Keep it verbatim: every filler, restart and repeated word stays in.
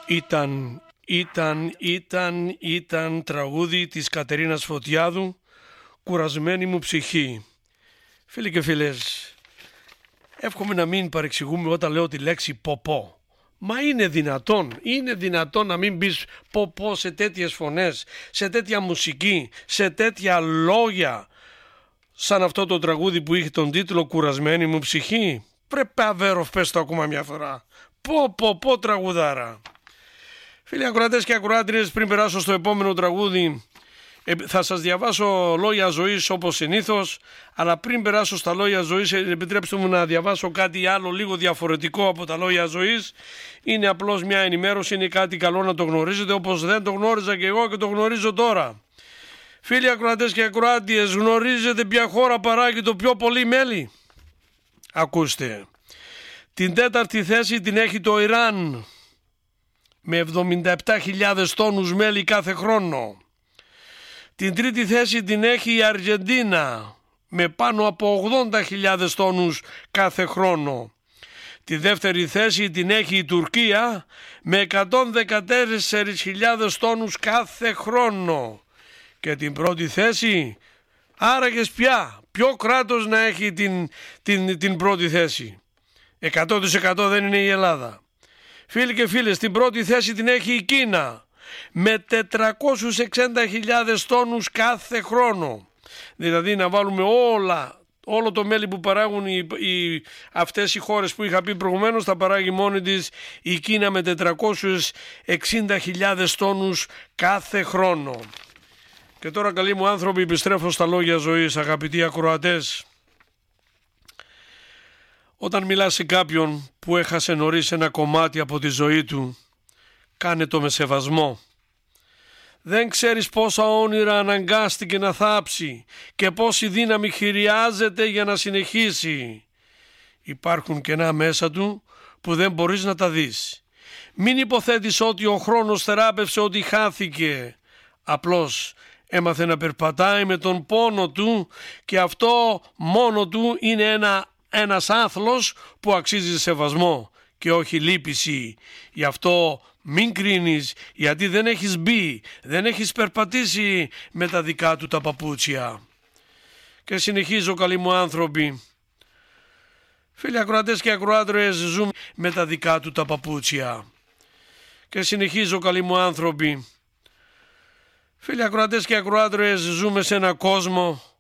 Ήταν, ήταν, ήταν, ήταν τραγούδι της Κατερίνας Φωτιάδου, «Κουρασμένη μου ψυχή». Φίλοι και φίλες, εύχομαι να μην παρεξηγούμε όταν λέω τη λέξη ποπό. Μα είναι δυνατόν, είναι δυνατόν να μην πεις ποπό σε τέτοιες φωνές, σε τέτοια μουσική, σε τέτοια λόγια, σαν αυτό το τραγούδι που είχε τον τίτλο «Κουρασμένη μου ψυχή». Πρέπει αβέροφ, πες το ακόμα μια φορά. Πω πω πω τραγουδάρα. Φίλοι ακροατές και ακροάτριες, πριν περάσω στο επόμενο τραγούδι, θα σας διαβάσω λόγια ζωής όπως συνήθως, αλλά πριν περάσω στα λόγια ζωής, επιτρέψτε μου να διαβάσω κάτι άλλο λίγο διαφορετικό από τα λόγια ζωής. Είναι απλώς μια ενημέρωση, είναι κάτι καλό να το γνωρίζετε, όπως δεν το γνώριζα και εγώ και το γνωρίζω τώρα. Φίλοι ακροατές και ακροάτριες, γνωρίζετε ποια χώρα παράγει το πιο πολύ μέλι? Ακούστε. Την τέταρτη θέση την έχει το Ιράν με εβδομήντα επτά χιλιάδες τόνους μέλι κάθε χρόνο. Την τρίτη θέση την έχει η Αργεντίνα με πάνω από ογδόντα χιλιάδες τόνους κάθε χρόνο. Τη δεύτερη θέση την έχει η Τουρκία με εκατόν δεκατέσσερις χιλιάδες τόνους κάθε χρόνο. Και την πρώτη θέση, άραγες πια, ποιο κράτος να έχει την, την, την πρώτη θέση? εκατό τοις εκατό δεν είναι η Ελλάδα. Φίλοι και φίλες, την πρώτη θέση την έχει η Κίνα με τετρακόσιες εξήντα χιλιάδες τόνους κάθε χρόνο. Δηλαδή να βάλουμε όλα, όλο το μέλι που παράγουν οι, οι, αυτές οι χώρες που είχα πει προηγουμένως, θα παράγει μόνη της η Κίνα με τετρακόσιες εξήντα χιλιάδες τόνους κάθε χρόνο. Και τώρα, καλοί μου άνθρωποι, επιστρέφω στα λόγια ζωής, αγαπητοί ακροατές. Όταν μιλάς σε κάποιον που έχασε νωρίς ένα κομμάτι από τη ζωή του, κάνε το με σεβασμό. Δεν ξέρεις πόσα όνειρα αναγκάστηκε να θάψει και πόση δύναμη χρειάζεται για να συνεχίσει. Υπάρχουν κενά μέσα του που δεν μπορείς να τα δεις. Μην υποθέτεις ότι ο χρόνος θεράπευσε ότι χάθηκε. Απλώς έμαθε να περπατάει με τον πόνο του και αυτό μόνο του είναι ένα ένας άθλος που αξίζει σεβασμό και όχι λύπηση. Γι' αυτό μην κρίνεις, γιατί δεν έχεις μπει, δεν έχεις περπατήσει με τα δικά του τα παπούτσια. Και συνεχίζω, καλοί μου άνθρωποι. Φίλοι ακροατές και ακροάτριες, ζούμε με τα δικά του τα παπούτσια. Και συνεχίζω, καλοί μου άνθρωποι. Φίλοι ακροατές και ακροάτριες, ζούμε σε ένα κόσμο